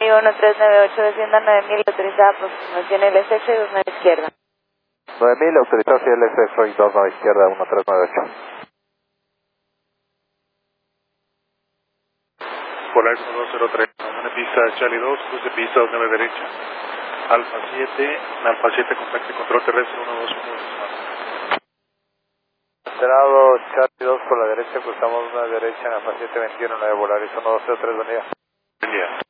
Charlie 1398, descienda 9000, autorizada aproximación LSF y 29 izquierda. 9000, autorizado hacia LSF y 29 izquierda, 1398. Polar 1203, una pista Charlie 2, cruce pista 29 derecha. Alfa 7, contacto y control terrestre 121. Entrado Charlie 2 por la derecha, cruzamos una derecha en Alfa 721, 9 Volaris 1203, buen día. Buen día.